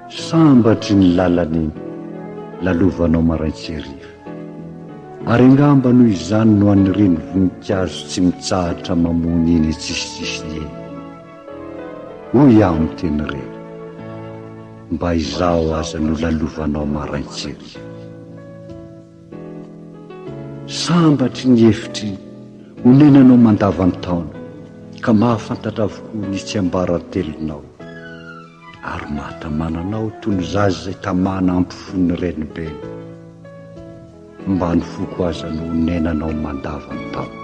sambatry ny lalany lalovanao maraintseriva, ary angamba noho izany no anireny voninkazo tsy mitsahatra mamony eny tsisitsisy eny. Hoy aho amin'ny teny reny, mba izao aza no lalovanao maraintseriva. Sambatry ny hevitry honenanao mandavan-taona, ka mahafantatra avokoa ny tsiambaratelonao, ary mahatamananao toy ny zazy izay tamana ampifony renibeny, mba ny foko aza no honenanao mandavan-taona.